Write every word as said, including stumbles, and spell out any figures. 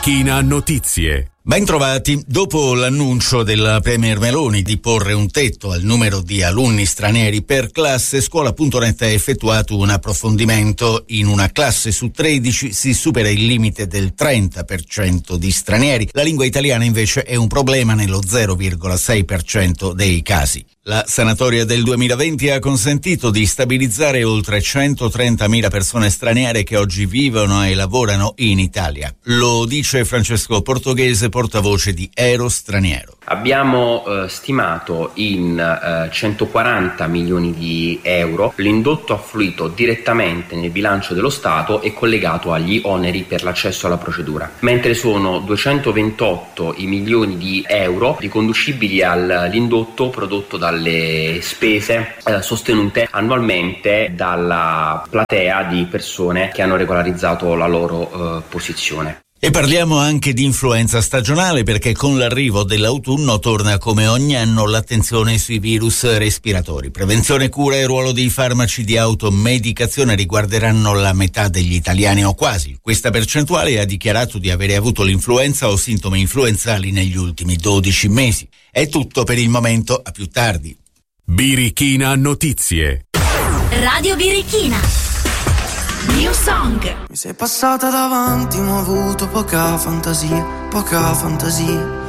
Birichina Notizie. Bentrovati. Dopo l'annuncio della Premier Meloni di porre un tetto al numero di alunni stranieri per classe, Scuola punto net ha effettuato un approfondimento. In una classe su tredici si supera il limite del trenta per cento di stranieri. La lingua italiana invece è un problema nello zero virgola sei per cento dei casi. La sanatoria del duemilaventi ha consentito di stabilizzare oltre centotrentamila persone straniere che oggi vivono e lavorano in Italia. Lo dice Francesco Portoghese, portavoce di Ero Straniero. Abbiamo eh, stimato in eh, centoquaranta milioni di euro l'indotto affluito direttamente nel bilancio dello Stato e collegato agli oneri per l'accesso alla procedura, mentre sono duecentoventotto i milioni di euro riconducibili all'indotto prodotto dalle spese eh, sostenute annualmente dalla platea di persone che hanno regolarizzato la loro eh, posizione. E parliamo anche di influenza stagionale, perché con l'arrivo dell'autunno torna come ogni anno l'attenzione sui virus respiratori. Prevenzione, cura e ruolo dei farmaci di automedicazione riguarderanno la metà degli italiani o quasi. Questa percentuale ha dichiarato di avere avuto l'influenza o sintomi influenzali negli ultimi dodici mesi. È tutto per il momento, a più tardi. Birichina Notizie. Radio Birichina. New Song. Mi sei passata davanti, ma ho avuto poca fantasia, poca fantasia.